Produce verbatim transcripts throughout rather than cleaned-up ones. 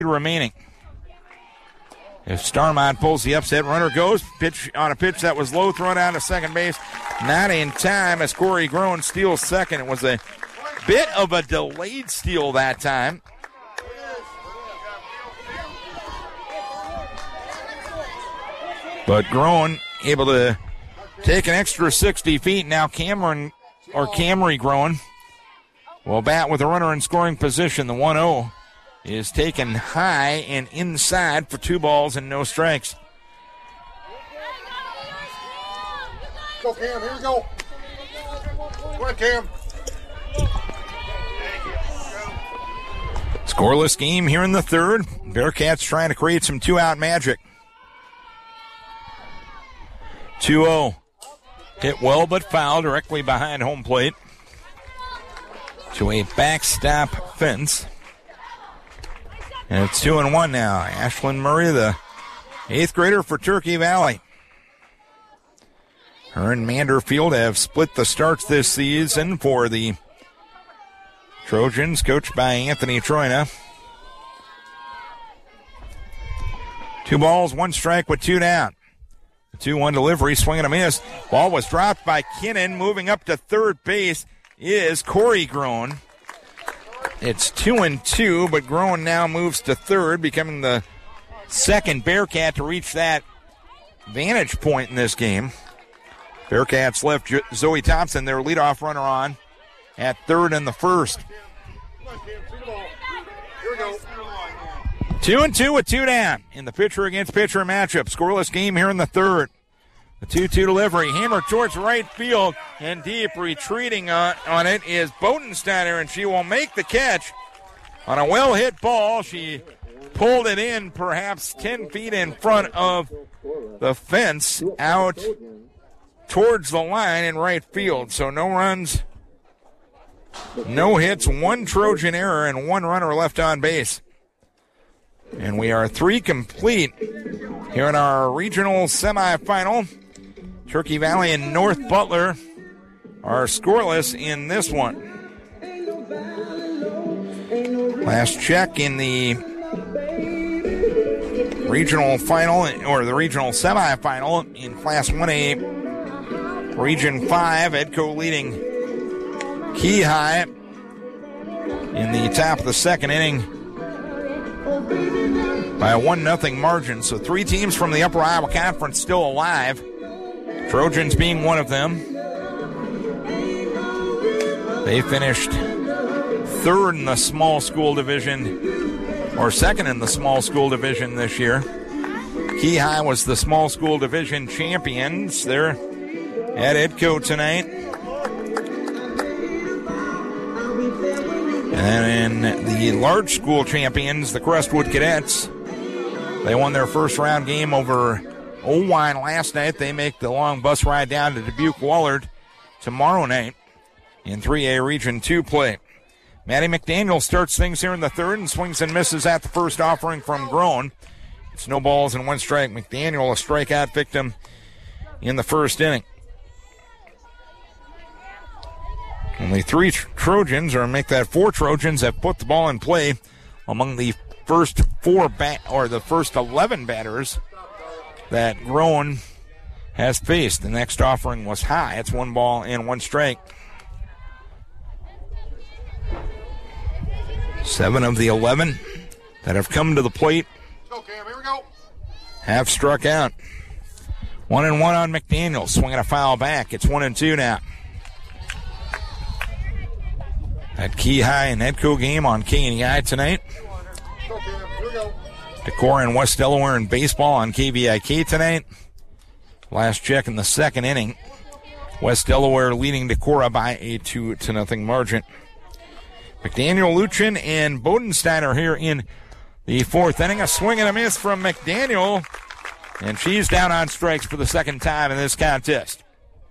remaining. If Starmont pulls the upset, runner goes. Pitch on a pitch that was low, thrown down to second base. Not in time as Corey Groen steals second. It was a bit of a delayed steal that time. But Groen able to take an extra sixty feet. Now Cameron, or Camry Groen, will bat with a runner in scoring position. The one oh is taken high and inside for two balls and no strikes. Go, Cam. Here we go. Go ahead, Cam. Scoreless game here in the third. Bearcats trying to create some two-out magic. two oh. Hit well but foul directly behind home plate. To a backstop fence. And it's two and one now. Ashlyn Murray, the eighth grader for Turkey Valley. Her and Manderfield have split the starts this season for the Trojans, coached by Anthony Troina. Two balls, one strike with two down. The two one delivery, swing and a miss. Ball was dropped by Kinnan. Moving up to third base is Corey Groen. It's two and two, but Groen now moves to third, becoming the second Bearcat to reach that vantage point in this game. Bearcats left Zoe Thompson, their leadoff runner, on at third in the first. Two and two with two down in the pitcher against pitcher matchup. Scoreless game here in the third. The two two delivery, hammered towards right field and deep. Retreating on, on it is Bodensteiner, and she will make the catch on a well-hit ball. She pulled it in perhaps ten feet in front of the fence out towards the line in right field. So no runs, no hits, one Trojan error, and one runner left on base. And we are three complete here in our regional semifinal. Turkey Valley and North Butler are scoreless in this one. Last check in the regional final, or the regional semifinal in Class one A, Region five. Edco leading Key High in the top of the second inning by a one nothing margin. So three teams from the Upper Iowa Conference still alive. Trojans being one of them. They finished third in the small school division, or second in the small school division this year. Key High was the small school division champions. They're at Edco tonight. And in the large school champions, the Crestwood Cadets, they won their first round game over Owine last night. They make the long bus ride down to Dubuque-Wahlert tomorrow night in three A Region two play. Maddie McDaniel starts things here in the third and swings and misses at the first offering from Groen. It's no balls and one strike. McDaniel, a strikeout victim in the first inning. Only three Trojans, or make that four Trojans, have put the ball in play among the first four bat or the first eleven batters that Groen has faced. The next offering was high. It's one ball and one strike. Seven of the eleven that have come to the plate have struck out. One and one on McDaniel, swinging a foul back. It's one and two now. That Key High and Edco game on K and E I tonight. Decorah and West Delaware in baseball on K V I K tonight. Last check in the second inning. West Delaware leading Decorah by a two to nothing margin. McDaniel, Luchin, and Bodensteiner here in the fourth inning. A swing and a miss from McDaniel, and she's down on strikes for the second time in this contest.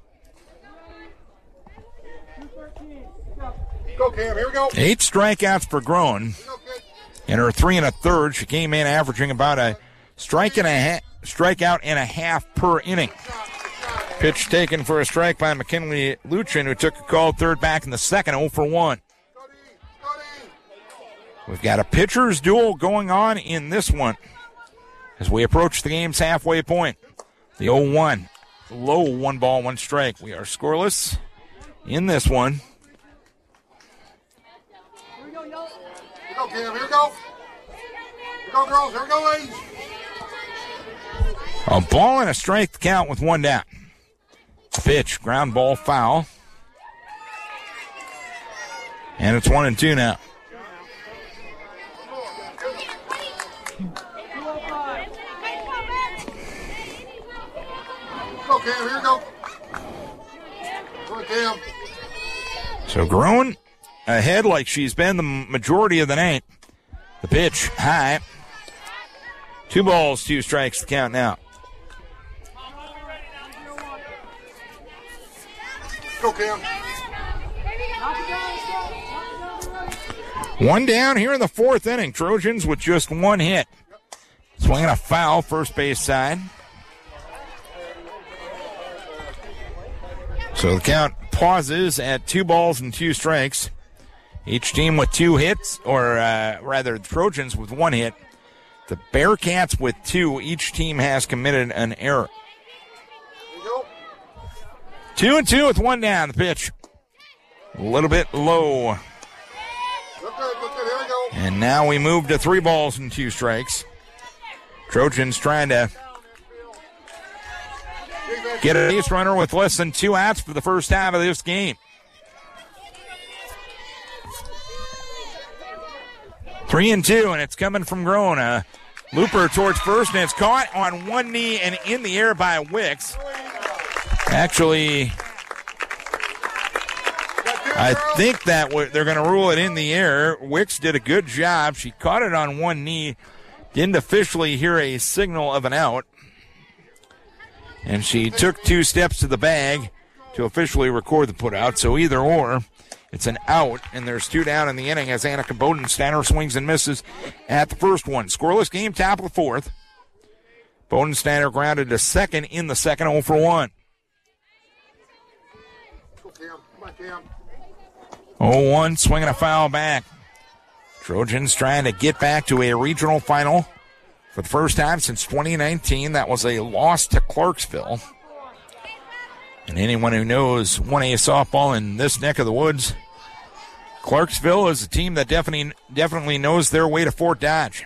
Go, Cam. Here we go. Eight strikeouts for Groen. In her three and a third, she came in averaging about a strike and a ha- strikeout and a half per inning. Pitch taken for a strike by McKinley Luchin, who took a call third back in the second, oh for one. We've got a pitcher's duel going on in this one as we approach the game's halfway point. The oh one, low one ball, one strike. We are scoreless in this one. Here we go, Cam. Here we go. Here we go, girls. Here we go, ladies. A ball and a strike to count with one down. Pitch, ground ball, foul. And it's one and two now. Go, Cam. Here we go. Go, Cam. So Groen ahead like she's been the majority of the night. The pitch, high. Two balls, two strikes to count now. Go, Cam. One down here in the fourth inning. Trojans with just one hit. Swinging a foul, first base side. So the count pauses at two balls and two strikes. Each team with two hits, or uh, rather the Trojans with one hit. The Bearcats with two. Each team has committed an error. Two and two with one down. The pitch a little bit low. Look good, look good. Here we go. And now we move to three balls and two strikes. Trojans trying to get a base runner with less than two outs for the first half of this game. Three and two, and it's coming from Groen. A looper towards first, and it's caught on one knee and in the air by Wicks. Actually, I think that w- they're going to rule it in the air. Wicks did a good job. She caught it on one knee. Didn't officially hear a signal of an out. And she took two steps to the bag to officially record the putout. So either or, it's an out, and there's two down in the inning as Annika Bodensteiner swings and misses at the first one. Scoreless game, top of the fourth. Bodensteiner grounded to second in the second, oh for one. oh one, swinging a foul back. Trojans trying to get back to a regional final for the first time since twenty nineteen. That was a loss to Clarksville. And anyone who knows one A softball in this neck of the woods, Clarksville is a team that definitely definitely knows their way to Fort Dodge.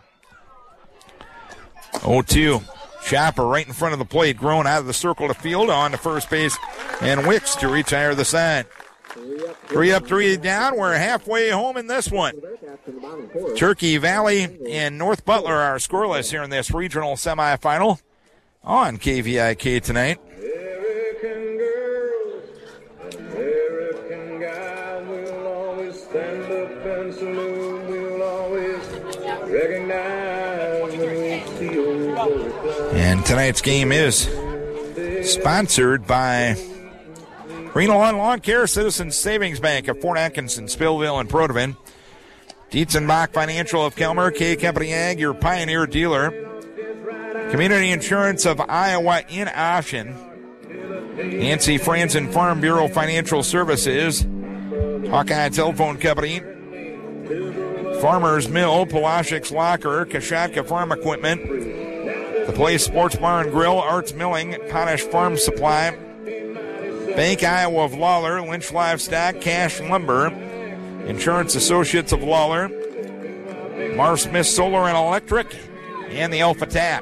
oh two. Chopper right in front of the plate, Groen out of the circle to field, on to first base, and Wicks to retire the side. Three up, three down. We're halfway home in this one. Turkey Valley and North Butler are scoreless here in this regional semifinal on K V I K tonight. American girls, American guys will always stand up and salute. We'll always recognize when we see old boys. And tonight's game is sponsored by Green Lawn Lawn Care, Citizens Savings Bank of Fort Atkinson, Spillville, and Protivin. Dietzenbach Financial of Kelmer, K Company Ag, your Pioneer dealer. Community Insurance of Iowa in option. Nancy Franzen Farm Bureau Financial Services. Hawkeye Telephone Company. Farmers Mill, Palaschik's Locker, Kashatka Farm Equipment. The Place Sports Bar and Grill, Arts Milling, Potash Farm Supply. Bank Iowa of Lawler, Lynch Livestock, Cash Lumber, Insurance Associates of Lawler, Mar Smith Solar and Electric, and the Alpha Tap.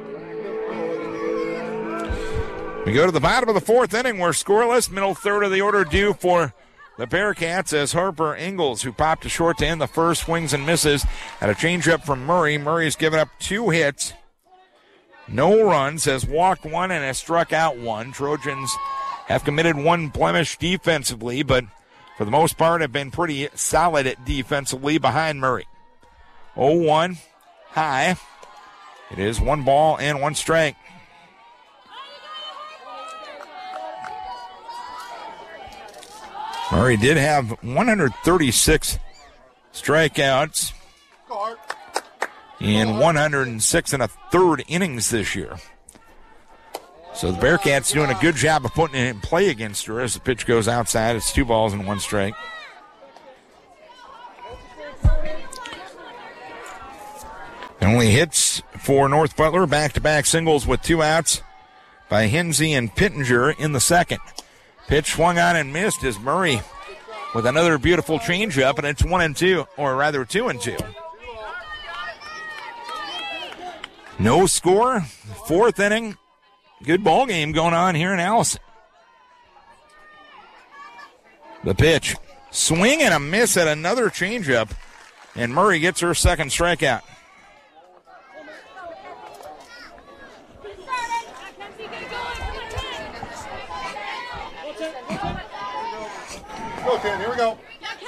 We go to the bottom of the fourth inning. We're scoreless. Middle third of the order due for the Bearcats as Harper Ingalls, who popped a short to end the first, swings and misses at a changeup from Murray. Murray's given up two hits, no runs, has walked one and has struck out one. Trojans have committed one blemish defensively, but for the most part have been pretty solid defensively behind Murray. oh one, high. It is one ball and one strike. Murray did have one hundred thirty-six strikeouts in one hundred six and a third innings this year. So the Bearcats doing a good job of putting it in play against her as the pitch goes outside. It's two balls and one strike. Only hits for North Butler, back-to-back singles with two outs by Hensey and Pittenger in the second. Pitch swung on and missed as Murray with another beautiful changeup, and it's one and two, or rather two and two. No score, fourth inning. Good ball game going on here in Allison. The pitch, swing and a miss at another changeup, and Murray gets her second strikeout. Go, Tim. Here we go.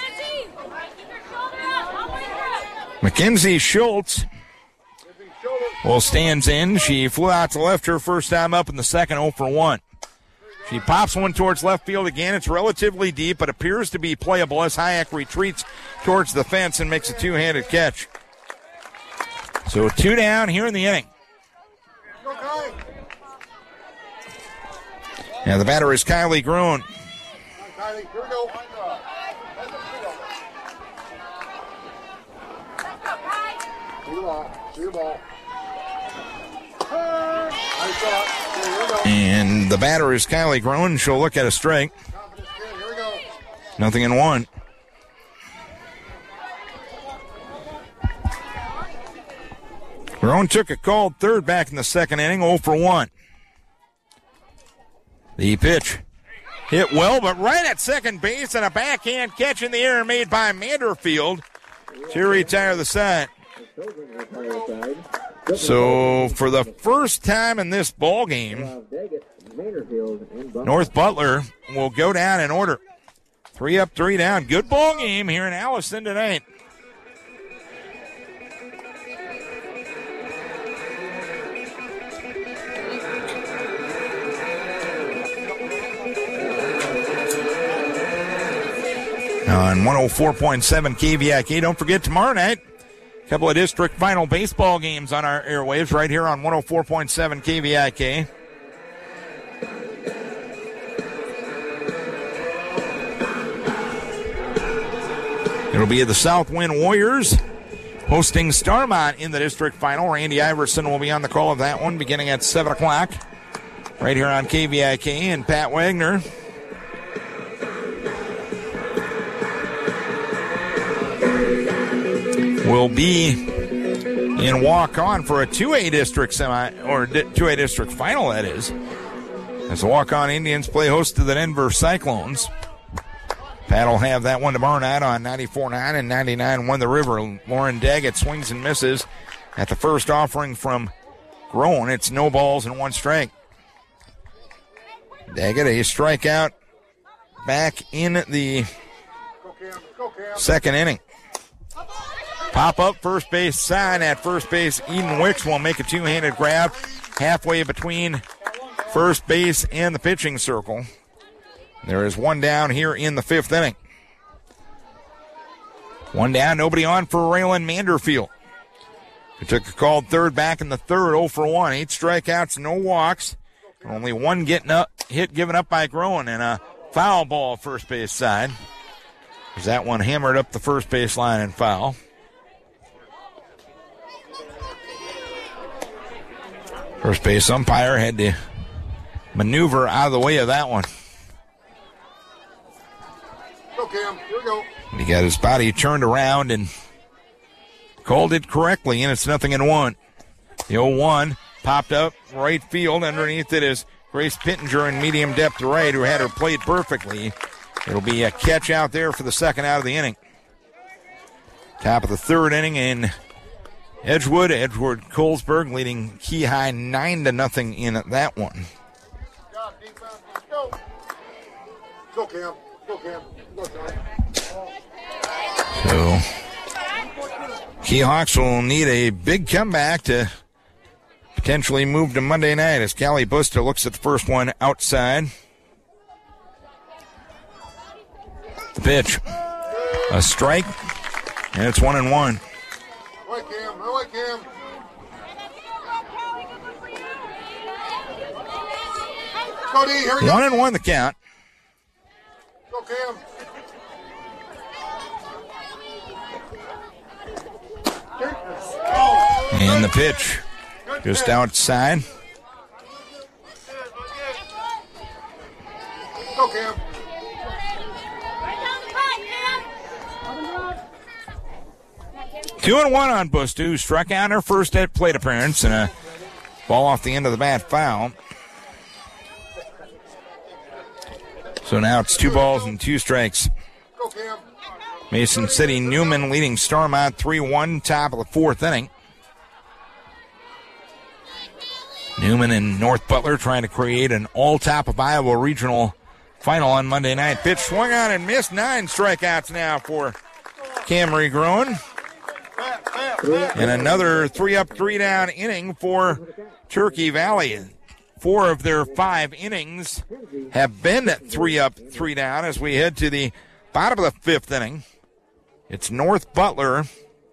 Mackenzie Schultz well stands in. She flew out to left her first time up in the second, oh for one. She pops one towards left field again. It's relatively deep, but appears to be playable as Hayek retreats towards the fence and makes a two-handed catch. So two down here in the inning. Now the batter is Kylie Groen. Kylie, here we go. See the ball. See the ball. Nice shot. Here we go. And the batter is Kylie Groen. She'll look at a strike. Here we go. Nothing in one. Groen took a called third back in the second inning, oh for one. The pitch hit well, but right at second base, and a backhand catch in the air made by Manderfield to retire the side. So for the first time in this ball game, North Butler will go down in order. Three up, three down. Good ball game here in Allison tonight. On one oh four point seven K V I K. Don't forget tomorrow night, a couple of district final baseball games on our airwaves right here on one oh four point seven K V I K. It'll be the Southwind Warriors hosting Starmont in the district final. Randy Iverson will be on the call of that one beginning at seven o'clock right here on K V I K. And Pat Wagner will be in walk-on for a two A district semi, or two A district final, that is, as the walk-on Indians play host to the Denver Cyclones. Pat will have that one tomorrow night on ninety-four point nine and ninety-nine point one The River. Lauren Daggett swings and misses at the first offering from Groen. It's no balls and one strike. Daggett, a strikeout back in the second inning. Pop up first base sign at first base. Eden Wicks will make a two-handed grab halfway between first base and the pitching circle. There is one down here in the fifth inning. One down, nobody on for Raylan Manderfield, who took a called third back in the third, oh for one. Eight strikeouts, no walks. Only one getting up, hit given up by Groen, and a foul ball first base side. As that one hammered up the first base line and foul. First base umpire had to maneuver out of the way of that one. Go, Cam. Here we go. He got his body turned around and called it correctly, and it's nothing in one. The oh one popped up right field. Underneath it is Grace Pittenger in medium depth right, who had her played perfectly. It'll be a catch out there for the second out of the inning. Top of the third inning in Edgewood. Edward Colesburg leading Key High nine to nothing in that one. Go. Go, Cam. Go, Cam. Go, Cam. So Keyhawks will need a big comeback to potentially move to Monday night as Callie Busta looks at the first one outside. The pitch, a strike, and it's one and one. Right, Cam. Right, Cam. Go, D. Here we go. One and one the count. Go, Cam. And And the pitch just outside. Go, Cam. Two and one on Bustu, who struck out her first at plate appearance, and a ball off the end of the bat foul. So now it's two balls and two strikes. Go, Cam. Mason City Newman leading Starmont three one, top of the fourth inning. Newman and North Butler trying to create an all-top of Iowa regional final on Monday night. Pitch swung on and missed. Nine strikeouts now for Camry Groen. And another three-up, three-down inning for Turkey Valley. Four of their five innings have been three-up, three-down as we head to the bottom of the fifth inning. It's North Butler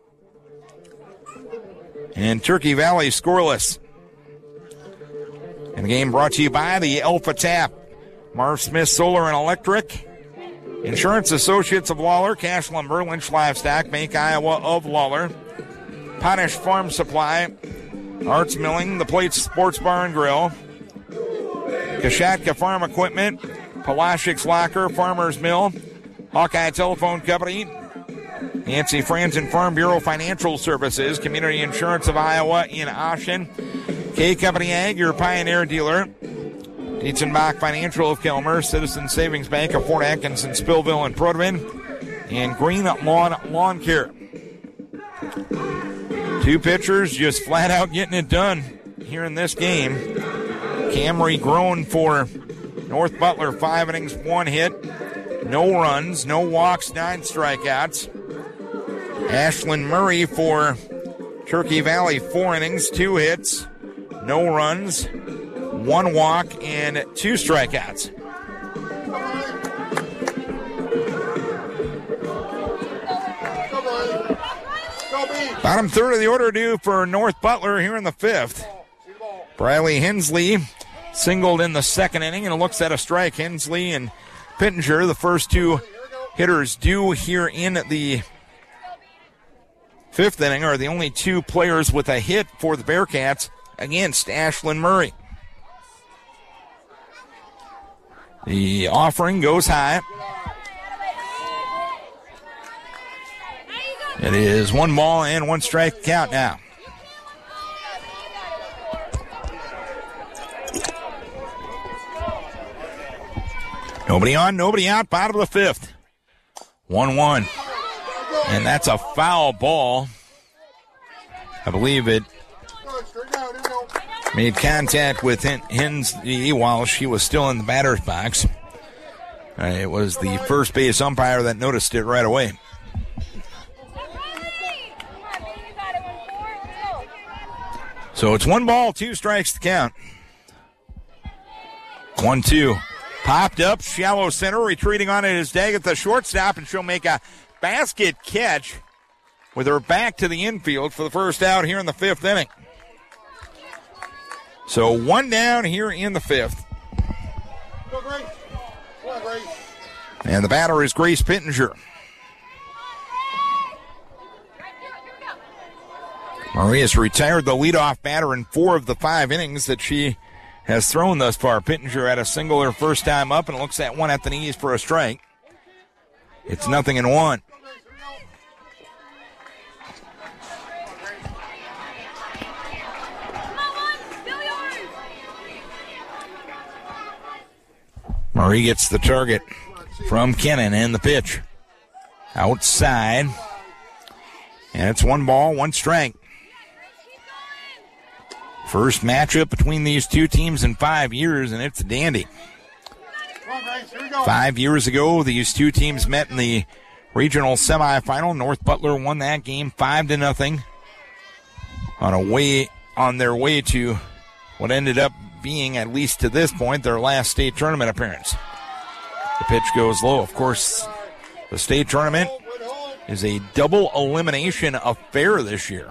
and Turkey Valley scoreless. And the game brought to you by the Alpha Tap, Marv Smith Solar and Electric, Insurance Associates of Lawler, Cash Lumber, Lynch Livestock, Make Iowa of Lawler, Potash Farm Supply, Arts Milling, The Plates Sports Bar and Grill, Kashatka Farm Equipment, Palashik's Locker, Farmers Mill, Hawkeye Telephone Company, Nancy Franzen Farm Bureau Financial Services, Community Insurance of Iowa in Ashen, K Company Ag, your Pioneer dealer, Dietzenbach Financial of Kilmer, Citizen Savings Bank of Fort Atkinson, Spillville and Proudman, and Green Lawn Lawn Care. Two pitchers just flat out getting it done here in this game. Camry Groen for North Butler, five innings, one hit, no runs, no walks, nine strikeouts. Ashlyn Murray for Turkey Valley, four innings, two hits, no runs, one walk, and two strikeouts. Bottom third of the order due for North Butler here in the fifth. Briley Hensley singled in the second inning and looks at a strike. Hensley and Pittenger, the first two hitters due here in the fifth inning, are the only two players with a hit for the Bearcats against Ashlyn Murray. The offering goes high. It is one ball and one strike count now. Nobody on, nobody out, bottom of the fifth. one one. And that's a foul ball. I believe it made contact with Hensley while she was still in the batter's box. Uh, it was the first base umpire that noticed it right away. So it's one ball, two strikes to count. One, two. Popped up, shallow center, retreating on it is Daggett, the shortstop, and she'll make a basket catch with her back to the infield for the first out here in the fifth inning. So one down here in the fifth. And the batter is Grace Pittenger. Maria's retired the leadoff batter in four of the five innings that she has thrown thus far. Pittenger had a single her first time up and looks at one at the knees for a strike. It's nothing in one. Marie gets the target from Kennan and the pitch. Outside. And it's one ball, one strike. First matchup between these two teams in five years, and it's a dandy. Five years ago, these two teams met in the regional semifinal. North Butler won that game five to nothing on a way on their way to what ended up being, at least to this point, their last state tournament appearance. The pitch goes low. Of course, the state tournament is a double elimination affair this year.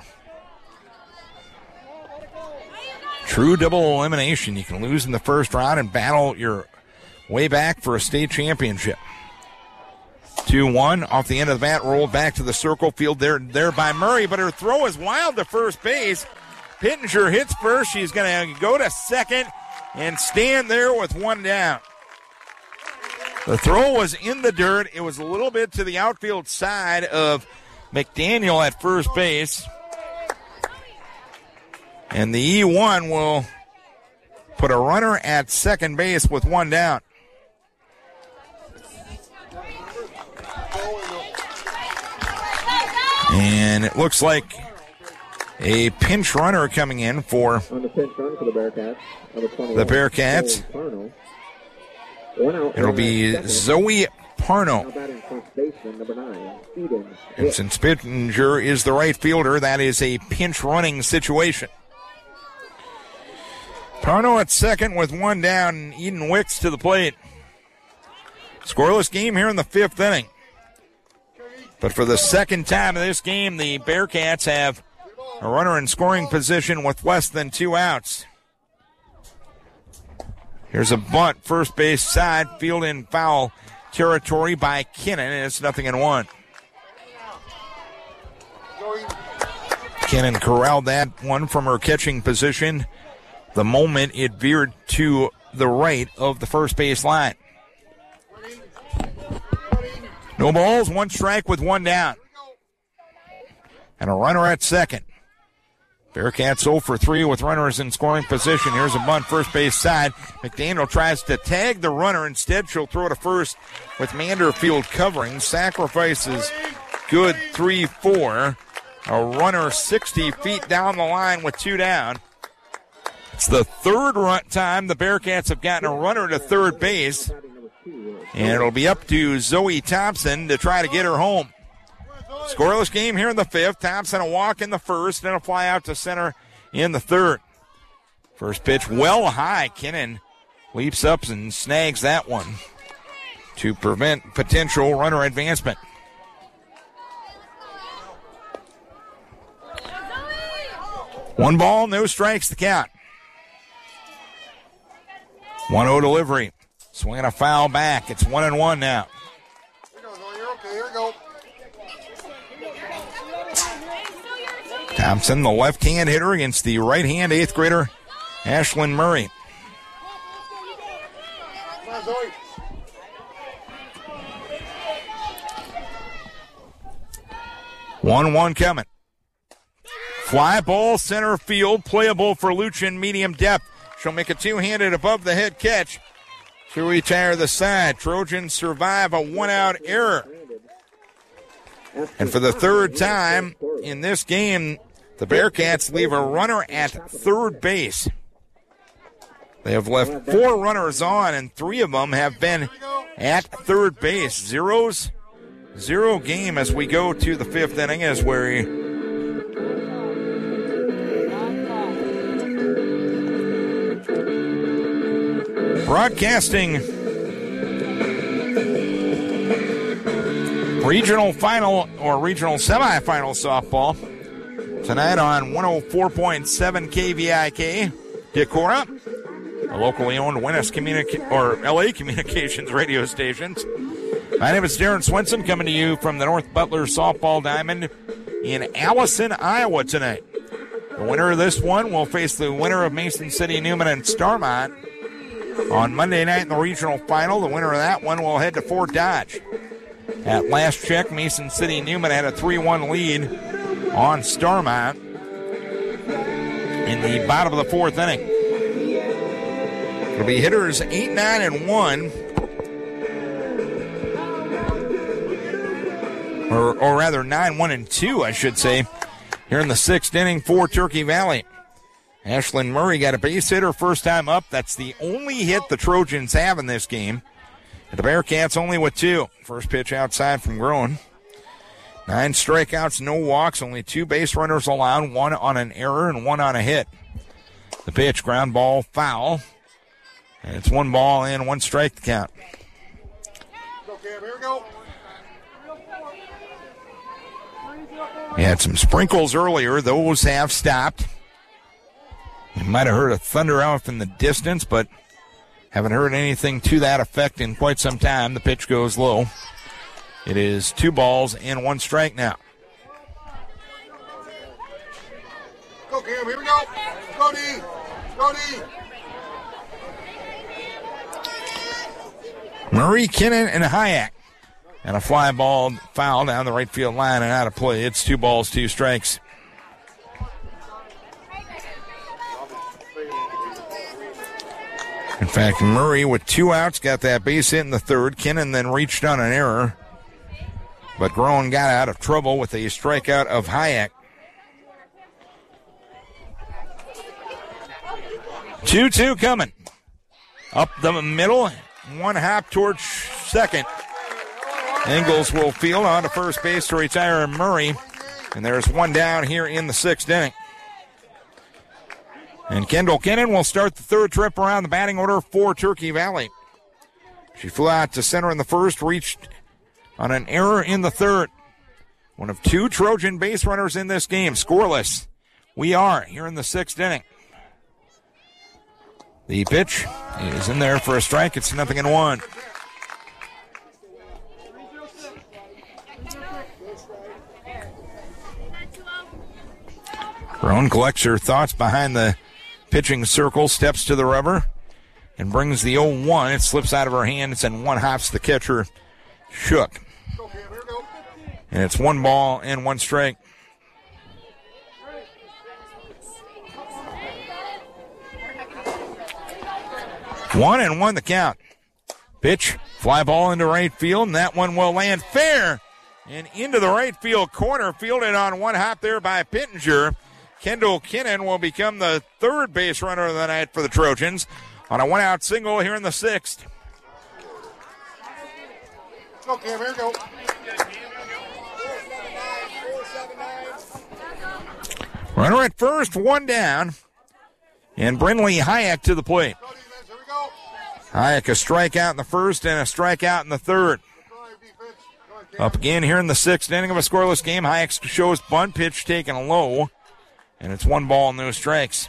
True double elimination. You can lose in the first round and battle your way back for a state championship. two one off the end of the bat, rolled back to the circle field there, there by Murray, but her throw is wild to first base. Pittenger hits first. She's going to go to second and stand there with one down. The throw was in the dirt. It was a little bit to the outfield side of McDaniel at first base. And the E one will put a runner at second base with one down. And it looks like a pinch runner coming in for On the pinch run for the Bearcats. the Bearcats. It'll be Zoe Parno. And since Pittenger is the right fielder, that is a pinch running situation. Parno at second with one down, and Eden Wicks to the plate. Scoreless game here in the fifth inning. But for the second time in this game, the Bearcats have a runner in scoring position with less than two outs. Here's a bunt, first base side, field in foul territory by Kinnan, and it's nothing in one. Kinnan corralled that one from her catching position the moment it veered to the right of the first base line. No balls, one strike with one down. And a runner at second. Bearcats oh for three with runners in scoring position. Here's a bunt, first base side. McDaniel tries to tag the runner. Instead, she'll throw to first with Manderfield covering. Sacrifices good three four. A runner sixty feet down the line with two down. It's the third run time the Bearcats have gotten a runner to third base. And it'll be up to Zoe Thompson to try to get her home. Scoreless game here in the fifth. Thompson a walk in the first and a fly out to center in the third. First pitch well high. Kinnan leaps up and snags that one to prevent potential runner advancement. One ball, no strikes to count. one oh delivery. Swinging a foul back. It's one and one now. Here we go, you're okay. Here we go. Thompson, the left-hand hitter against the right-hand eighth grader, Ashlyn Murray. Come on, Zoe. one one coming. Fly ball, center field, playable for Lucian, medium depth. She'll make a two-handed above the head catch to retire the side. Trojans survive a one-out error. And for the third time in this game, the Bearcats leave a runner at third base. They have left four runners on, and three of them have been at third base. Zeros, zero game as we go to the fifth inning as we broadcasting regional final or regional semifinal softball tonight on one oh four point seven K V I K. Decorah, a locally owned Winnis Communica- or L A Communications radio stations. My name is Darren Swenson, coming to you from the North Butler Softball Diamond in Allison, Iowa tonight. The winner of this one will face the winner of Mason City, Newman, and Starmont on Monday night in the regional final. The winner of that one will head to Fort Dodge. At last check, Mason City Newman had a three one lead on Starmont in the bottom of the fourth inning. It'll be hitters eight, nine, and one. Or, or rather nine, one, and two, I should say, here in the sixth inning for Turkey Valley. Ashlyn Murray got a base hit her first time up. That's the only hit the Trojans have in this game. The Bearcats only with two. First pitch outside from Groen. Nine strikeouts, no walks, only two base runners allowed, one on an error and one on a hit. The pitch, ground ball, foul. And it's one ball and one strike to count. Okay, here we go. We had some sprinkles earlier. Those have stopped. You might have heard a thunder off in the distance, but haven't heard anything to that effect in quite some time. The pitch goes low. It is two balls and one strike now. Go, Cam. Here we go. Go, D. Go, D. Murray, Kinnan, and Hayek. And a fly ball foul down the right field line and out of play. It's two balls, two strikes. In fact, Murray with two outs got that base hit in the third. Kinnan then reached on an error. But Groen got out of trouble with a strikeout of Hayek. two two coming. Up the middle. One hop towards second. Ingles will field on to first base to retire Murray. And there's one down here in the sixth inning. And Kendall Kinnan will start the third trip around the batting order for Turkey Valley. She flew out to center in the first, reached on an error in the third. One of two Trojan base runners in this game. Scoreless. We are here in the sixth inning. The pitch is in there for a strike. It's nothing in one. Groen collects her thoughts behind the pitching circle, steps to the rubber, and brings the oh one. It slips out of her hands, and one hops the catcher, Shook. And it's one ball and one strike. One and one the count. Pitch, fly ball into right field, and that one will land fair and into the right field corner, fielded on one hop there by Pittenger. Kendall Kinnan will become the third base runner of the night for the Trojans on a one-out single here in the sixth. Go, Cam, here we go. Runner at first, one down, and Brinley Hayek to the plate. Hayek a strikeout in the first and a strikeout in the third. Up again here in the sixth inning of a scoreless game. Hayek shows bunt, pitch taken low. And it's one ball and no strikes.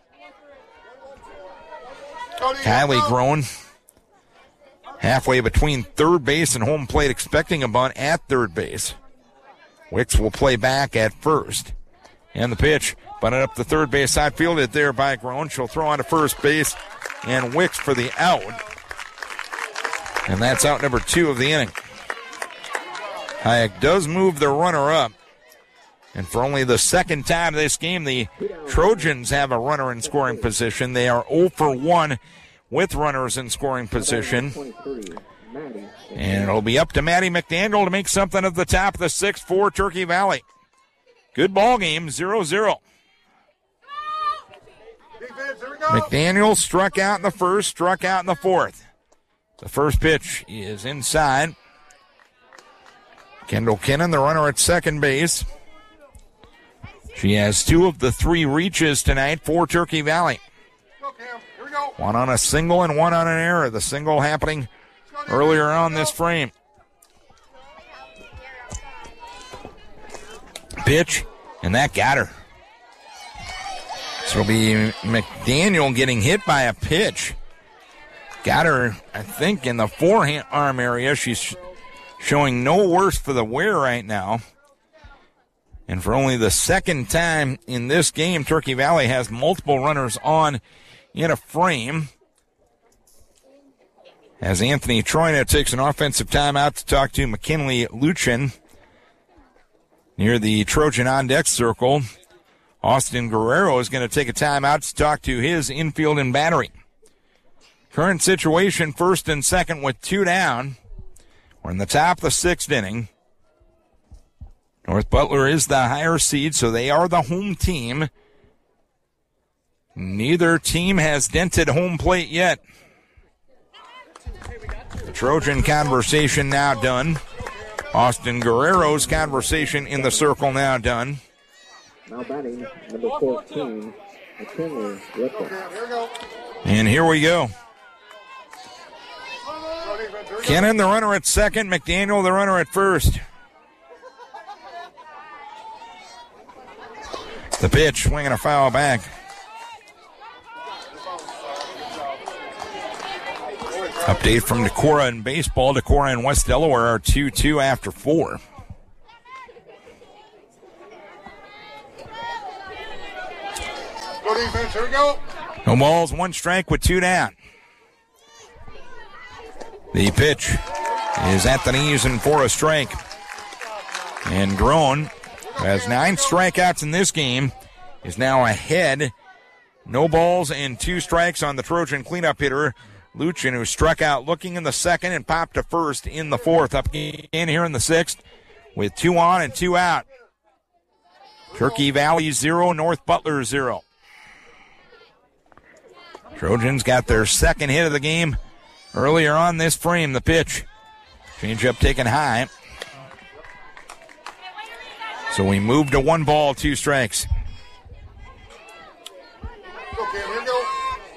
Kylie Groen halfway between third base and home plate, expecting a bunt at third base. Wicks will play back at first. And the pitch, bunted up the third base side, fielded there by Groen. She'll throw on to first base, and Wicks for the out. And that's out number two of the inning. Hayek does move the runner up. And for only the second time this game, the Trojans have a runner in scoring position. They are oh for one with runners in scoring position. And it'll be up to Maddie McDaniel to make something of the top of the sixth for Turkey Valley. Good ball game, zero zero. McDaniel struck out in the first, struck out in the fourth. The first pitch is inside. Kendall Kinnan, the runner at second base. She has two of the three reaches tonight for Turkey Valley. One on a single and one on an error. The single happening earlier on this frame. Pitch, and that got her. So it'll be McDaniel getting hit by a pitch. Got her, I think, in the forearm area. She's showing no worse for the wear right now. And for only the second time in this game, Turkey Valley has multiple runners on in a frame. As Anthony Troina takes an offensive timeout to talk to McKinley Luchin near the Trojan on-deck circle. Austin Guerrero is going to take a timeout to talk to his infield and battery. Current situation, first and second with two down. We're in the top of the sixth inning. North Butler is the higher seed, so they are the home team. Neither team has dented home plate yet. The Trojan conversation now done. Austin Guerrero's conversation in the circle now done. Now batting, number fourteen, McKinley Luchin. And here we go. Kinnan, the runner at second. McDaniel, the runner at first. The pitch, swinging a foul back. Update from Decorah in baseball. Decorah and West Delaware are two two after four. Go defense. Here we go. No balls, one strike with two down. The pitch is at the knees and for a strike. And Groen, who has nine strikeouts in this game, is now ahead. No balls and two strikes on the Trojan cleanup hitter, Luchin, who struck out looking in the second and popped to first in the fourth. Up in here in the sixth with two on and two out. Turkey Valley zero, North Butler zero. Trojans got their second hit of the game earlier on this frame. The pitch. Change-up taken high. So we move to one ball, two strikes. Okay, here we go.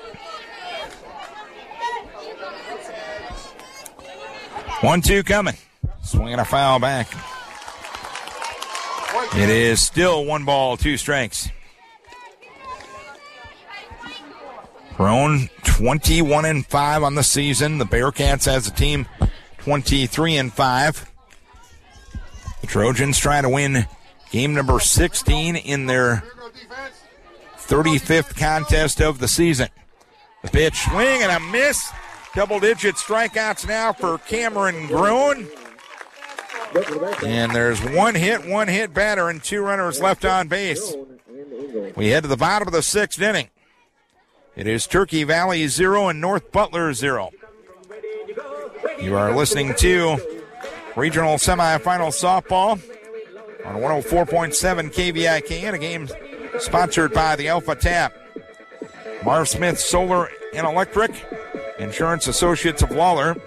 One, two coming. Swinging a foul back. It is still one ball, two strikes. Groen twenty-one and five on the season. The Bearcats as a team twenty-three and five. The Trojans try to win game number sixteen in their thirty-fifth contest of the season. The pitch, swing and a miss. Double-digit strikeouts now for Cameron Groen. And there's one hit, one hit batter, and two runners left on base. We head to the bottom of the sixth inning. It is Turkey Valley zero and North Butler zero. You are listening to regional semifinal softball on one oh four point seven K V I K, and a game sponsored by the Alpha Tap, Marv Smith Solar and Electric, Insurance Associates of Lawler,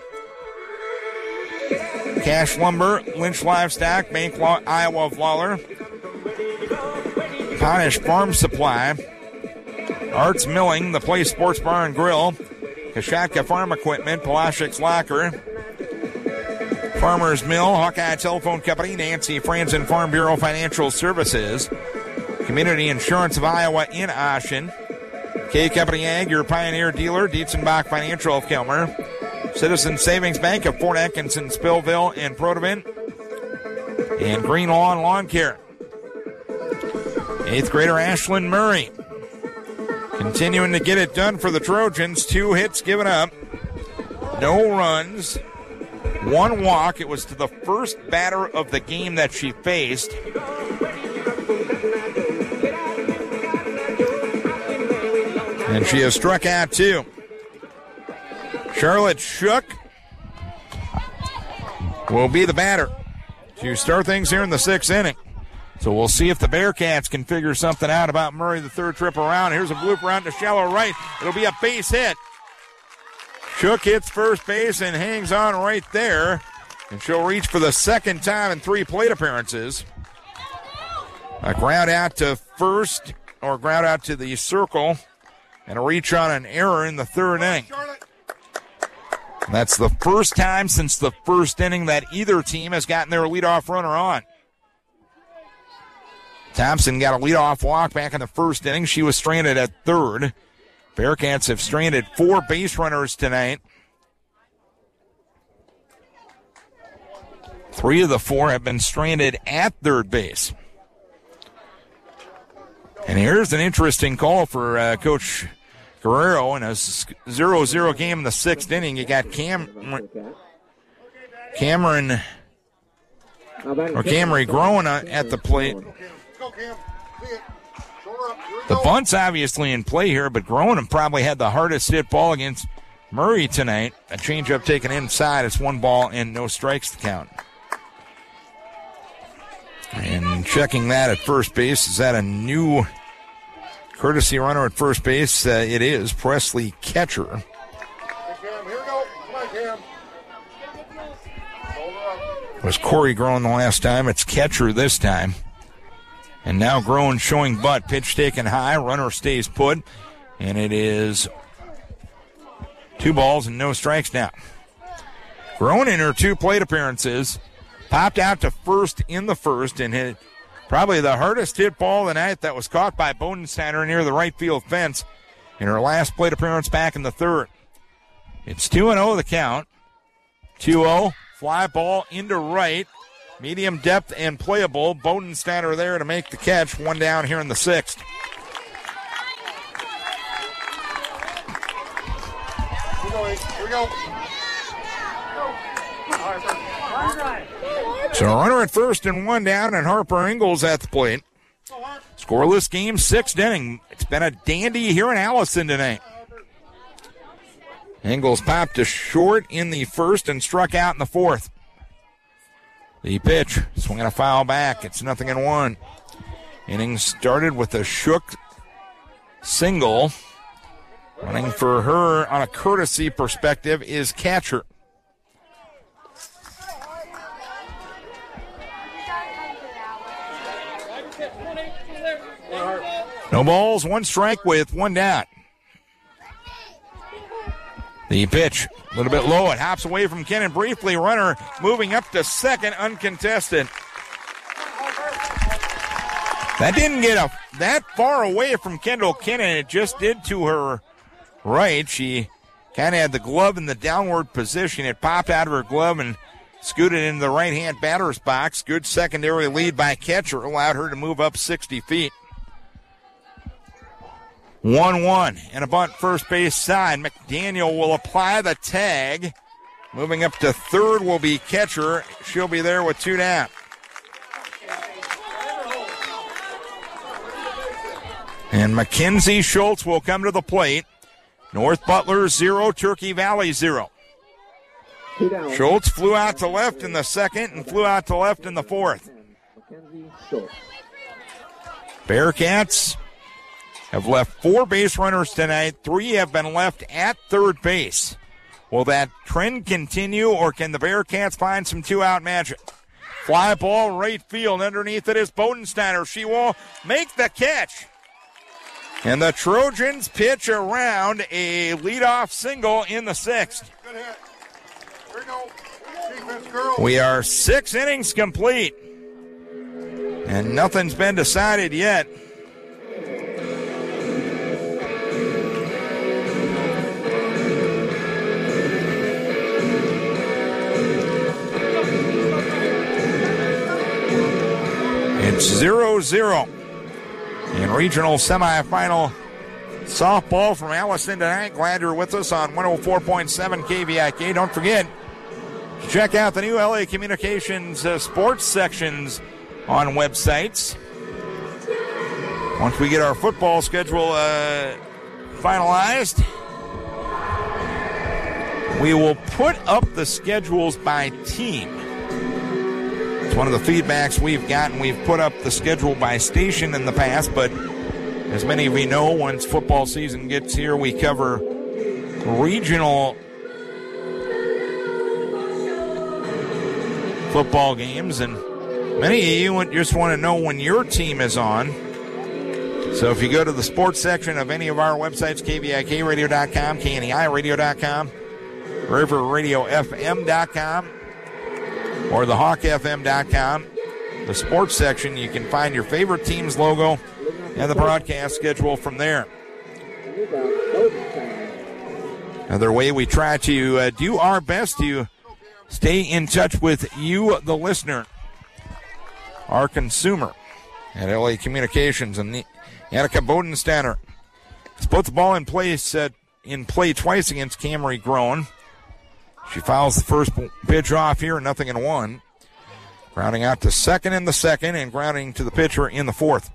Cash Lumber, Lynch Livestock, Bank Law, Iowa of Lawler, Ponish Farm Supply, Arts Milling, The Place Sports Bar and Grill, Kashatka Farm Equipment, Palashik's Locker, Farmers Mill, Hawkeye Telephone Company, Nancy Franzen Farm Bureau Financial Services, Community Insurance of Iowa in Ashen, K Company Ag, your Pioneer dealer, Dietzenbach Financial of Kilmer, Citizen Savings Bank of Fort Atkinson, Spillville, and Protivin, and Green Lawn Lawn Care. Eighth grader Ashlyn Murray continuing to get it done for the Trojans. Two hits given up, no runs, one walk. It was to the first batter of the game that she faced. And she has struck out two. Charlotte Shook will be the batter to start things here in the sixth inning. So we'll see if the Bearcats can figure something out about Murray the third trip around. Here's a blooper out to shallow right. It'll be a base hit. Shook hits first base and hangs on right there. And she'll reach for the second time in three plate appearances. A ground out to first, or ground out to the circle, and a reach on an error in the third inning. That's the first time since the first inning that either team has gotten their leadoff runner on. Thompson got a leadoff walk back in the first inning. She was stranded at third. Bearcats have stranded four base runners tonight. Three of the four have been stranded at third base. And here's an interesting call for uh, Coach Guerrero in a zero zero game in the sixth inning. You got Cam, Cameron, or Camry Groen at the plate. The bunt's obviously in play here, but Groen probably had the hardest hit ball against Murray tonight. A changeup taken inside. It's one ball and no strikes to count. And checking that at first base, is that a new courtesy runner at first base? Uh, it is Presley Ketcher. It was Corey Groen the last time. It's Ketcher this time. And now Groen showing butt. Pitch taken high. Runner stays put. And it is two balls and no strikes now. Groen in her two plate appearances popped out to first in the first and hit probably the hardest hit ball of the night that was caught by Bodensteiner near the right field fence in her last plate appearance back in the third. It's two and oh the count. two oh. Fly ball into right. Medium depth and playable. Bodensteiner there to make the catch. One down here in the sixth. go, Ace. Here we go. So a runner at first and one down, and Harper Ingalls at the plate. Scoreless game, sixth inning. It's been a dandy here in Allison tonight. Ingalls popped to short in the first and struck out in the fourth. The pitch, swinging a foul back. It's nothing in one. Inning started with a shook single. Running for her on a courtesy perspective is catcher. No balls, one strike with one down. The pitch, a little bit low. It hops away from Kennan briefly. Runner moving up to second, uncontested. That didn't get a, that far away from Kendall Kennan. It just did to her right. She kind of had the glove in the downward position. It popped out of her glove and scooted into the right-hand batter's box. Good secondary lead by catcher. Allowed her to move up sixty feet. one one and a bunt first base side. McDaniel will apply the tag. Moving up to third will be catcher. She'll be there with two down. And Mackenzie Schultz will come to the plate. North Butler zero, Turkey Valley zero. Schultz flew out to left in the second and flew out to left in the fourth. Bearcats have left four base runners tonight. Three have been left at third base. Will that trend continue, or can the Bearcats find some two-out magic? Fly ball right field. Underneath it is Bodensteiner. She will make the catch. And the Trojans pitch around a leadoff single in the sixth. Good hit. Here we go. Defense, girl. We are six innings complete. And nothing's been decided yet. It's zero zero. In regional semifinal softball from Allison tonight. Glad you're with us on one oh four point seven K V I K. Don't forget to check out the new L A Communications uh, sports sections on websites. Once we get our football schedule uh, finalized, we will put up the schedules by team. It's one of the feedbacks we've gotten. We've put up the schedule by station in the past, but as many of you know, once football season gets here, we cover regional football games, and many of you just want to know when your team is on. So if you go to the sports section of any of our websites, K V I K radio dot com, K N E I radio dot com, river radio F M dot com, or the hawk F M dot com, the sports section, you can find your favorite team's logo and the broadcast schedule from there. Another way we try to uh, do our best to stay in touch with you, the listener, our consumer, at L A Communications. And Annika Bodensteiner has put the ball in place uh, in play twice against Camry Grown. She fouls the first pitch off here, nothing in one. Grounding out to second in the second and grounding to the pitcher in the fourth.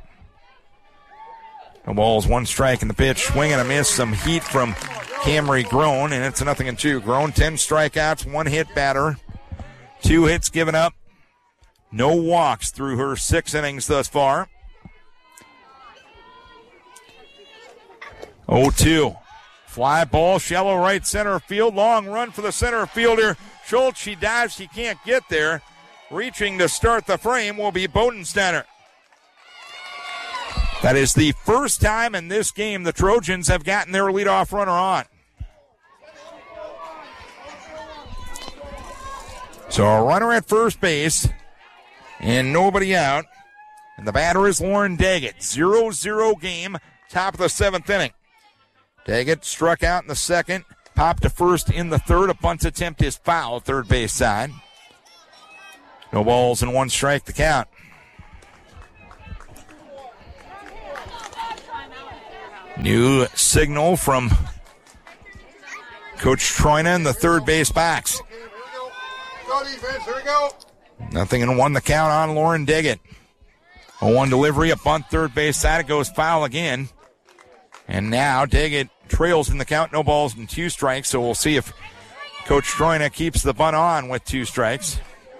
No balls, one strike in the pitch. Swing and a miss, some heat from Camry Grown, and it's a nothing and two. Grown, ten strikeouts, one hit batter. Two hits given up. No walks through her six innings thus far. oh two. Fly ball, shallow right center field. Long run for the center fielder. Schultz, she dives, she can't get there. Reaching to start the frame will be Bodensteiner. That is the first time in this game the Trojans have gotten their leadoff runner on. So a runner at first base and nobody out. And the batter is Lauren Daggett. zero zero game, top of the seventh inning. Daggett struck out in the second, popped to first in the third. A bunt attempt is foul, third base side. No balls and one strike to count. New signal from Coach Troina in the third base box. Here we go. Go defense. Here we go. Nothing and one the count on Lauren Diggett. A one delivery, a bunt third base side. It goes foul again. And now Diggett trails in the count, no balls and two strikes. So we'll see if Coach Troina keeps the bunt on with two strikes.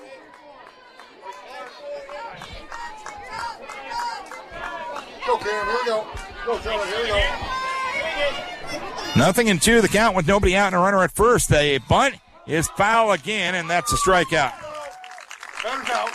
Go Cam. Here we go. Go Charlie. Here we go. Nothing in two the count with nobody out and a runner at first. The bunt is foul again, and that's a strikeout. Batter's out.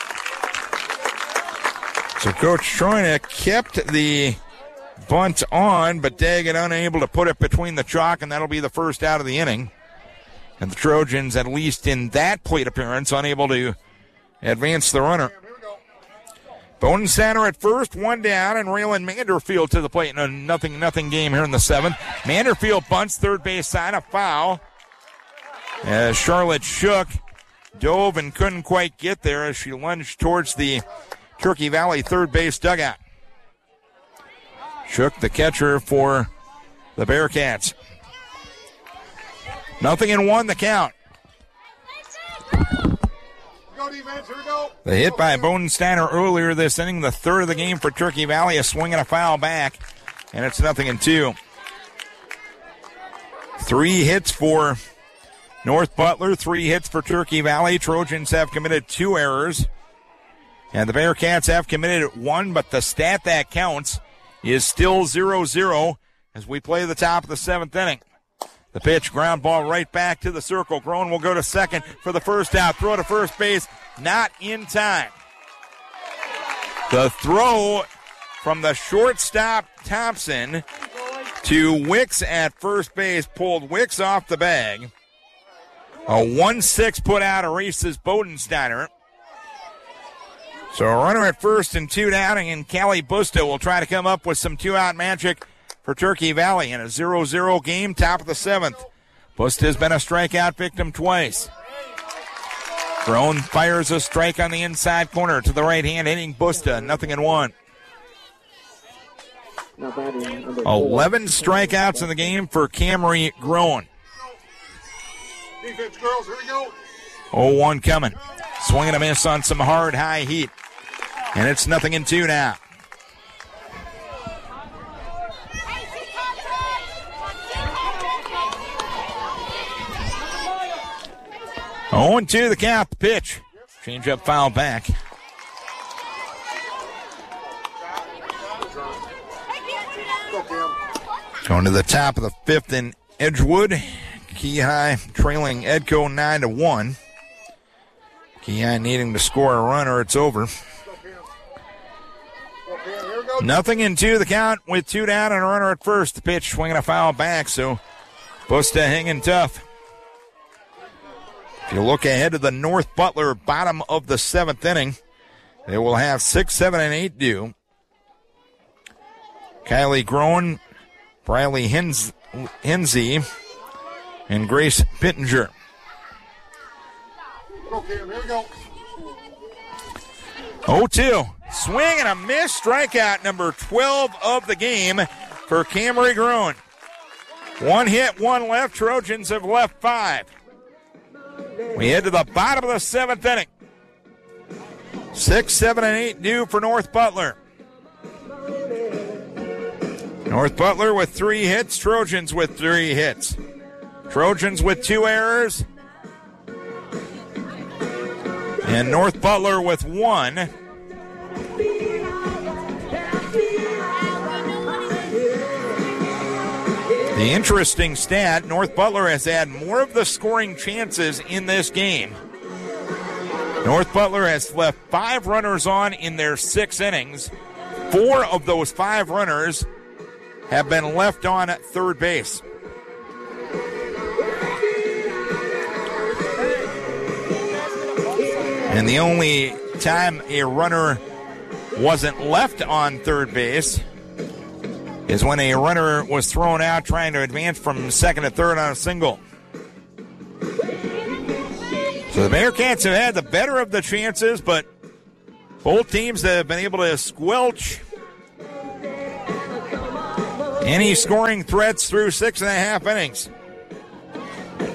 So Coach Troina kept the bunt on, but Daggett unable to put it between the chalk, and that'll be the first out of the inning. And the Trojans, at least in that plate appearance, unable to advance the runner. Here we go. Bodensteiner at first, one down, and Raylan Manderfield to the plate in a nothing nothing game here in the seventh. Manderfield bunts third base side, a foul. As Charlotte Shook dove and couldn't quite get there as she lunged towards the Turkey Valley third base dugout. Shook, the catcher for the Bearcats. Nothing in one, the count. Go defense. Here we go. The hit by Bodensteiner earlier this inning, the third of the game for Turkey Valley, a swing and a foul back, and it's nothing in two. Three hits for North Butler, three hits for Turkey Valley. Trojans have committed two errors, and the Bearcats have committed one, but the stat that counts is still zero zero as we play the top of the seventh inning. The pitch, ground ball right back to the circle. Groen will go to second for the first out. Throw to first base, not in time. The throw from the shortstop Thompson to Wicks at first base pulled Wicks off the bag. A one six put out erases Bodensteiner. So a runner at first and two down, and Callie Busta will try to come up with some two-out magic for Turkey Valley in a zero zero game, top of the seventh. Busta has been a strikeout victim twice. Groen fires a strike on the inside corner to the right hand, hitting Busta, nothing in one. Now batting number eleven strikeouts in the game for Camry Groen. Defense, girls. Here we go. oh one coming. Swing and a miss on some hard high heat. And it's nothing in two now. oh and two the count, the pitch. Change up, foul back. Go Cam. Going to the top of the fifth in Edgewood. Key High trailing Edco nine to one. Key High needing to score a run or it's over. Go Cam. Go Cam. Here we go. Nothing in two the count with two down and a runner at first. The pitch swinging a foul back, so Busta hanging tough. If you look ahead to the North Butler bottom of the seventh inning, they will have six, seven, and eight due. Kylie Groen, Briley Hens- Hensey, and Grace Pittenger. Go Cam. Here we go. oh two. Swing and a miss. Strikeout number twelve of the game for Camry Groen. One hit, one left. Trojans have left five. We head to the bottom of the seventh inning. Six, seven, and eight due for North Butler. North Butler with three hits. Trojans with three hits. Trojans with two errors. And North Butler with one. The interesting stat, North Butler has had more of the scoring chances in this game. North Butler has left five runners on in their six innings. Four of those five runners have been left on at third base. And the only time a runner wasn't left on third base is when a runner was thrown out trying to advance from second to third on a single. So the Bearcats have had the better of the chances, but both teams have been able to squelch any scoring threats through six and a half innings.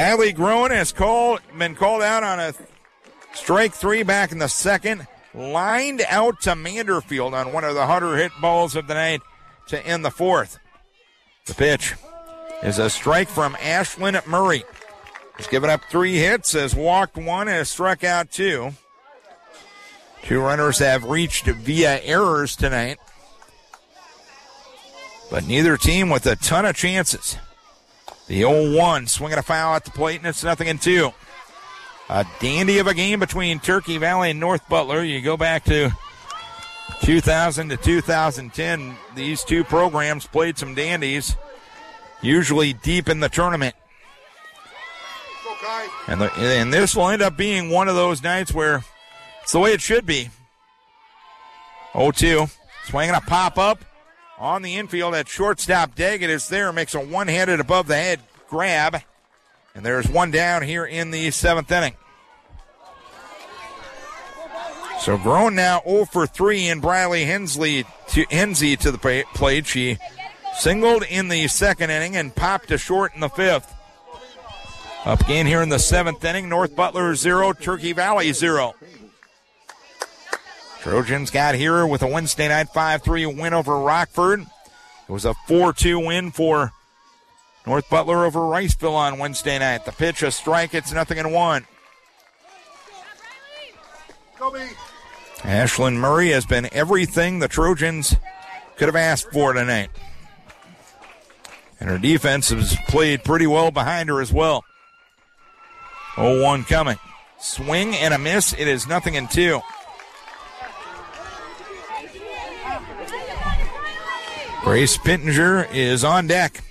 Kylie Groen has called, been called out on a strike three back in the second. Lined out to Manderfield on one of the harder hit balls of the night to end the fourth. The pitch is a strike from Ashlyn Murray. He's given up three hits, has walked one, and has struck out two. Two runners have reached via errors tonight. But neither team with a ton of chances. The oh one swinging a foul at the plate, and it's nothing in two. A dandy of a game between Turkey Valley and North Butler. You go back to two thousand to two thousand ten. These two programs played some dandies, usually deep in the tournament. And, the, and this will end up being one of those nights where it's the way it should be. oh two, swinging a pop-up on the infield at shortstop. Daggett is there, makes a one-handed above-the-head grab. And there's one down here in the seventh inning. So Groen now oh for three, and Briley Hensley to Hensley to the plate. She singled in the second inning and popped to short in the fifth. Up again here in the seventh inning. North Butler zero, Turkey Valley zero. Trojans got here with a Wednesday night five three win over Rockford. It was a four two win for North Butler over Riceville on Wednesday night. The pitch, a strike, it's nothing in one. Ashlyn Murray has been everything the Trojans could have asked for tonight. And her defense has played pretty well behind her as well. oh one coming. Swing and a miss. It is nothing in two. Grace Pittenger is on deck.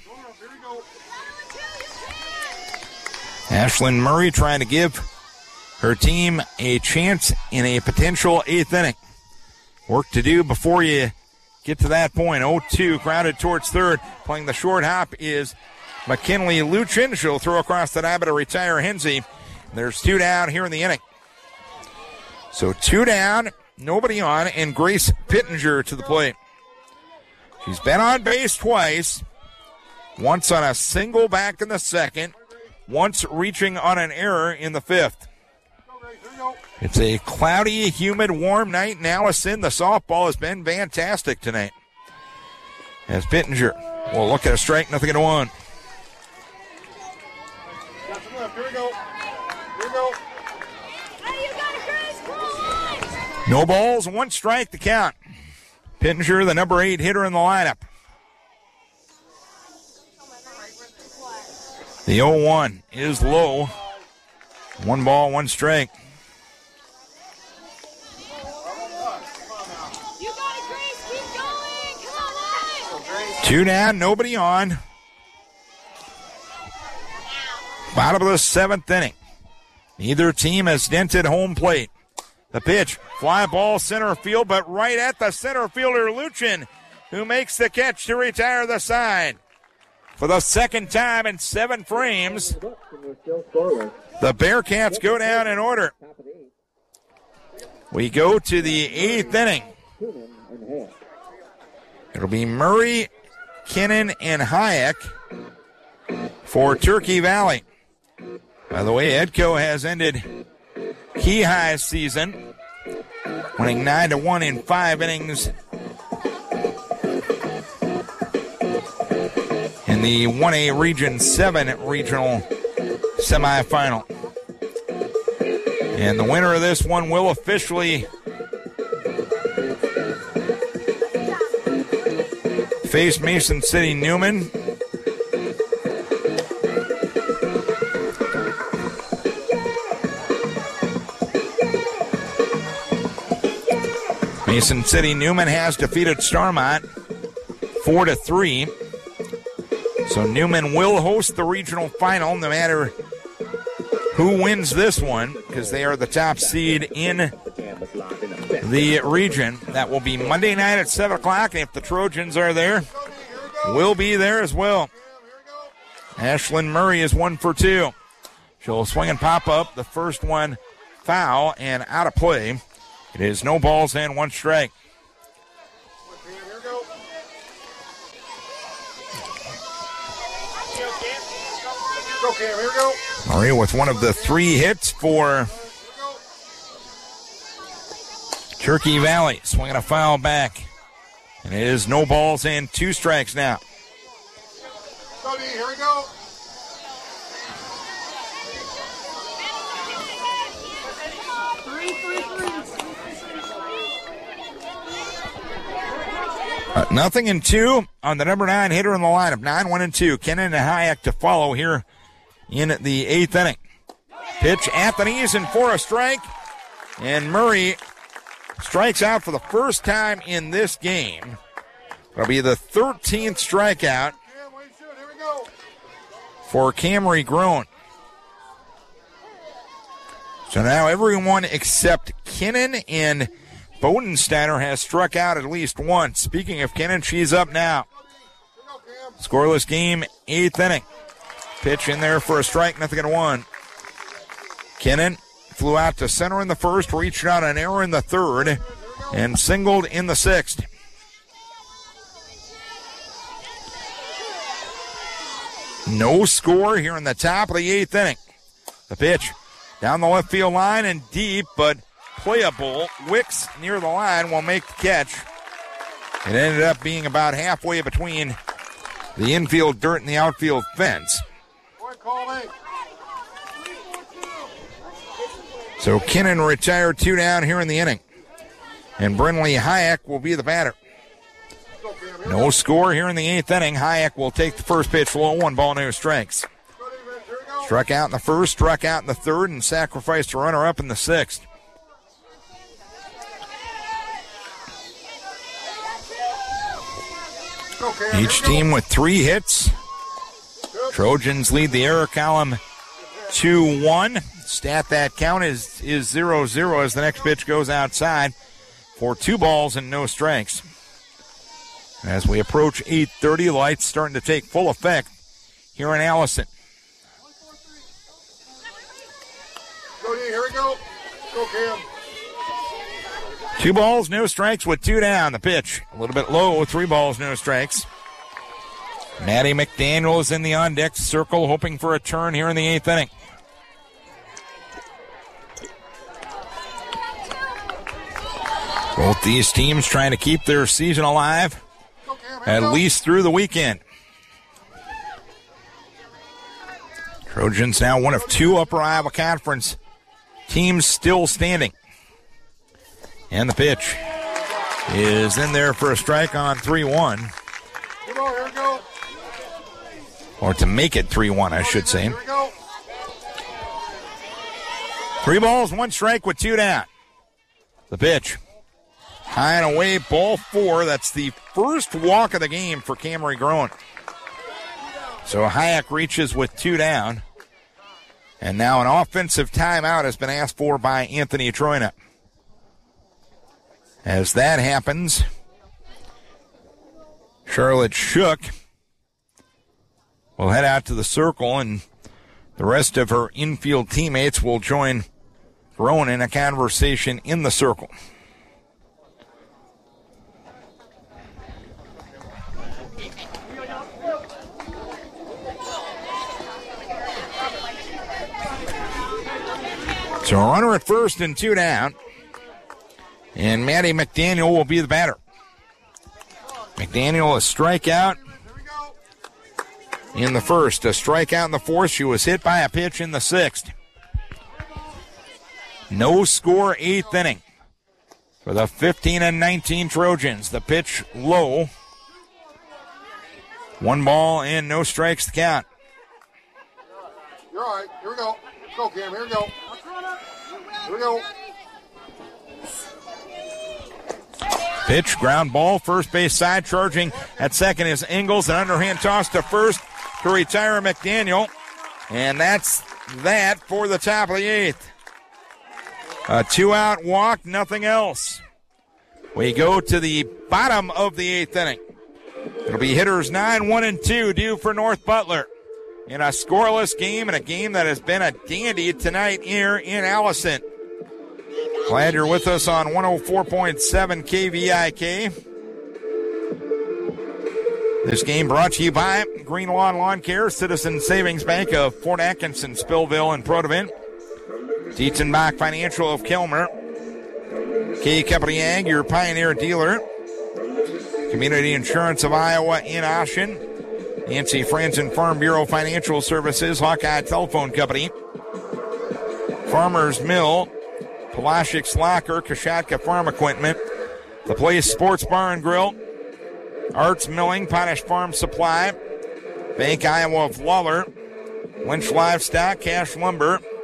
Ashlyn Murray trying to give her team a chance in a potential eighth inning. Work to do before you get to that point. oh two grounded towards third. Playing the short hop is McKinley Luchin. She'll throw across the diamond to retire Hensley. There's two down here in the inning. So two down, nobody on, and Grace Pittenger to the plate. She's been on base twice. Once on a single back in the second. Once reaching on an error in the fifth. It's a cloudy, humid, warm night in Allison. The softball has been fantastic tonight. As Pittenger will look at a strike, nothing in one. Here we go. Here we go. No balls, one strike to count. Pittenger, the number eight hitter in the lineup. The oh one is low. One ball, one strike. You got it, Grace. Keep going. Come on, Grace. Two down, nobody on. Bottom of the seventh inning. Neither team has dented home plate. The pitch, fly ball center field, but right at the center fielder, Luchin, who makes the catch to retire the side. For the second time in seven frames, the Bearcats go down in order. We go to the eighth inning. It'll be Murray, Kinnan, and Hayek for Turkey Valley. By the way, Edco has ended Key High's season, winning nine to one in five innings in the one A Region seven regional semifinal. And the winner of this one will officially face Mason City Newman. Mason City Newman has defeated Starmont four to three. So Newman will host the regional final no matter who wins this one, because they are the top seed in the region. That will be Monday night at seven o'clock, and if the Trojans are there, we'll be there as well. Ashlyn Murray is one for two. She'll swing and pop up. The first one foul and out of play. It is no balls and one strike. Go, Cam. Here we go. Murray with one of the three hits for Turkey Valley. Swinging a foul back. And it is no balls and two strikes now. Go D, here we go. Uh, nothing in two on the number nine hitter in the lineup. Nine, one, and two. Kennan and Hayek to follow here in the eighth inning. Pitch, Anthony's in for a strike. And Murray strikes out for the first time in this game. It'll be the thirteenth strikeout for Camry Groen. So now everyone except Kennan and Bodensteiner has struck out at least once. Speaking of Kennan, she's up now. Scoreless game, eighth inning. Pitch in there for a strike, nothing in one. Kennan flew out to center in the first, reached out an error in the third, and singled in the sixth. No score here in the top of the eighth inning. The pitch down the left field line and deep, but playable. Wicks near the line will make the catch. It ended up being about halfway between the infield dirt and the outfield fence. So Kennan retired two down here in the inning. And Brinley Hayek will be the batter. No score here in the eighth inning. Hayek will take the first pitch low, one ball, no strikes. Struck out in the first, struck out in the third, and sacrificed a runner up in the sixth. Each team with three hits. Trojans lead the error column two one. Stat that count is is zero zero as the next pitch goes outside for two balls and no strikes. As we approach eight thirty, lights starting to take full effect here in Allison. Go D, here we go. Go Cam. Two balls, no strikes with two down. The pitch a little bit low, three balls, no strikes. Maddie McDaniel is in the on-deck circle, hoping for a turn here in the eighth inning. Both these teams trying to keep their season alive, at least through the weekend. Trojans now one of two Upper Iowa Conference teams still standing. And the pitch is in there for a strike on three one. Come on, here we go. Or to make it three one, I should say. Here we go. Three balls, one strike with two down. The pitch. High and away, ball four. That's the first walk of the game for Camry Groen. So Hayek reaches with two down. And now an offensive timeout has been asked for by Anthony Troina. As that happens, Charlotte Shook will head out to the circle, and the rest of her infield teammates will join Groen in a conversation in the circle. So a runner at first and two down. And Maddie McDaniel will be the batter. McDaniel a strikeout in the first, a strikeout in the fourth. She was hit by a pitch in the sixth. No score, eighth inning for the fifteen and nineteen Trojans. The pitch low. One ball and no strikes to count. You're all right. Here we go. Go, Cam. Here we go. Here we go. Pitch, ground ball, first base side. Charging at second is Ingles. An underhand toss to first to retire McDaniel. And that's that for the top of the eighth. A two-out walk, nothing else. We go to the bottom of the eighth inning. It'll be hitters nine, one, and two due for North Butler in a scoreless game, and a game that has been a dandy tonight here in Allison. Glad you're with us on one oh four point seven K V I K. This game brought to you by Green Lawn Lawn Care, Citizen Savings Bank of Fort Atkinson, Spillville, and Protivin, Dietzenbach Financial of Kilmer, K Company Ag, your Pioneer dealer, Community Insurance of Iowa in Ashen, Nancy Franzen Farm Bureau Financial Services, Hawkeye Telephone Company, Farmers Mill, Palacic Locker, Kashatka Farm Equipment, The Place Sports Bar and Grill, Arts Milling, Potash Farm Supply, Bank Iowa of Lawler, Lynch Livestock, Cash Lumber,